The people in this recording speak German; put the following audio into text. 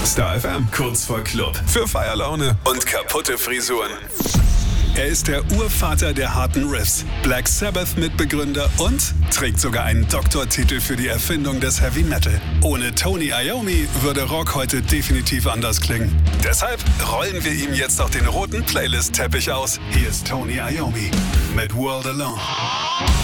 Star FM, kurz vor Club. Für Feierlaune und kaputte Frisuren. Er ist der Urvater der harten Riffs, Black Sabbath-Mitbegründer und trägt sogar einen Doktortitel für die Erfindung des Heavy Metal. Ohne Tony Iommi würde Rock heute definitiv anders klingen. Deshalb rollen wir ihm jetzt auch den roten Playlist-Teppich aus. Hier ist Tony Iommi mit World Alone.